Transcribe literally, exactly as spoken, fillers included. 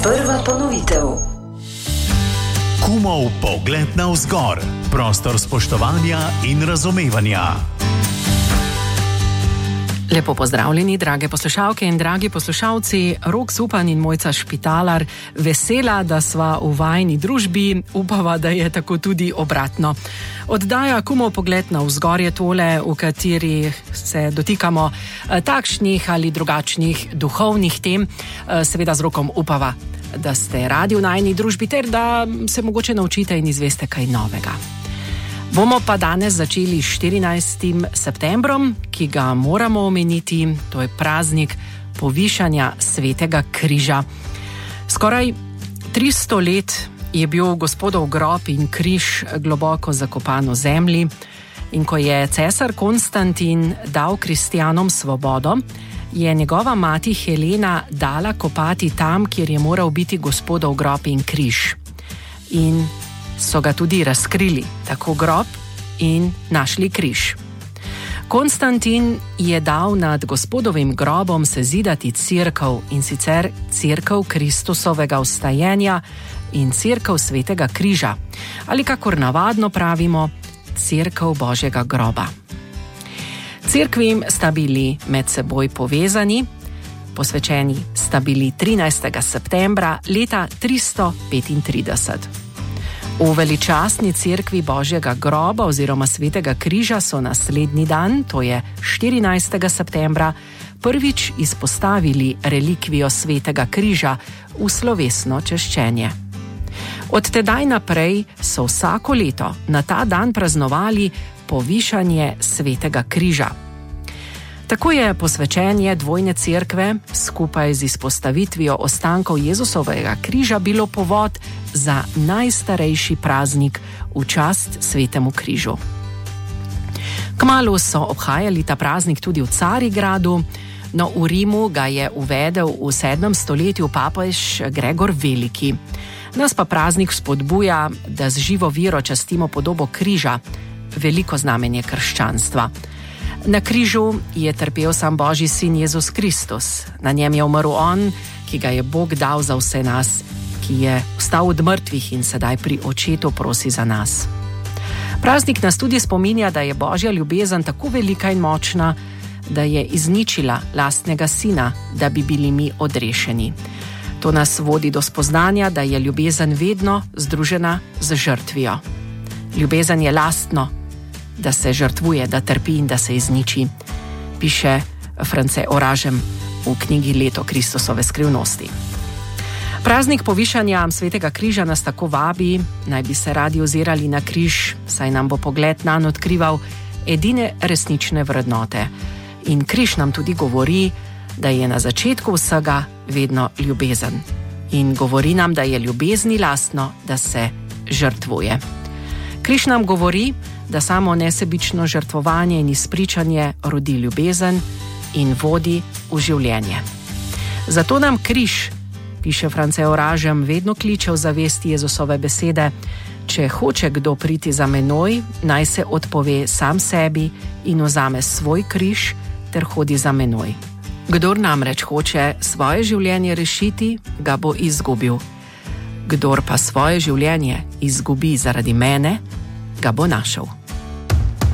Prva ponovitev. Kumov pogled navzgor. Prostor spoštovanja in razumevanja. Lepo pozdravljeni, drage poslušalke in dragi poslušalci. Rok Zupan in Mojca Špitalar, vesela, da sva v vajni družbi, upava, da je tako tudi obratno. Oddaja Kumov pogled navzgor je tole, v kateri se dotikamo takšnih ali drugačnih duhovnih tem, seveda z Rokom upava, da ste radi v najni družbi ter da se mogoče naučite in izveste kaj novega. Bomo pa danes začeli s štirinajstim septembrom, ki ga moramo omeniti, to je praznik povišanja Svetega križa. Skoraj tristo let je bil Gospodov grob in križ globoko zakopan v zemlji, in ko je cesar Konstantin dal kristjanom svobodo, je njegova mati Helena dala kopati tam, kjer je moral biti Gospodov grob in križ. In so ga tudi razkrili, tako grob in našli križ. Konstantin je dal nad Gospodovim grobom sezidati cerkev, in sicer cerkev Kristusovega vstajenja in cerkev Svetega križa, ali kakor navadno pravimo, cerkev Božjega groba. Cerkvi sta bili med seboj povezani, posvečeni sta bili trinajstega septembra leta tristo petintrideset. V veličastni cerkvi Božjega groba oziroma Svetega križa so naslednji dan, to je štirinajstega septembra, prvič izpostavili relikvijo Svetega križa v slovesno češčenje. Od tedaj naprej so vsako leto na ta dan praznovali povišanje Svetega križa. Tako je posvečenje dvojne cerkve skupaj z izpostavitvijo ostankov Jezusovega križa bilo povod za najstarejši praznik v čast Svetemu križu. Kmalu so obhajali ta praznik tudi v Carigradu, no v Rimu ga je uvedel v sedmem stoletju papež Gregor Veliki. Nas pa praznik spodbuja, da z živo vero častimo podobo križa, veliko znamenje krščanstva. Na križu je trpel sam Božji sin Jezus Kristus. Na njem je umrl on, ki ga je Bog dal za vse nas, ki je vstal od mrtvih in sedaj pri očetu prosi za nas. Praznik nas tudi spominja, da je Božja ljubezen tako velika in močna, da je izničila lastnega sina, da bi bili mi odrešeni. To nas vodi do spoznanja, da je ljubezen vedno združena z žrtvijo. Ljubezen je lastno, da se žrtvuje, da trpi in da se izniči, piše France Oražem v knjigi Leto Kristusove skrivnosti. Praznik povišanja Svetega križa nas tako vabi, naj bi se radi ozirali na križ, saj nam bo pogled nanj odkrival edine resnične vrednote. In križ nam tudi govori, da je na začetku vsega vedno ljubezen. In govori nam, da je ljubezni lastno, da se žrtvuje. Križ nam govori, da samo nesebično žrtvovanje in izpričanje rodi ljubezen in vodi v življenje. Zato nam križ, piše France Oražem, vedno kliče v zavesti Jezusove besede: če hoče kdo priti za menoj, naj se odpove sam sebi in vzame svoj križ ter hodi za menoj. Kdor namreč hoče svoje življenje rešiti, ga bo izgubil. Kdor pa svoje življenje izgubi zaradi mene, ga bo našel.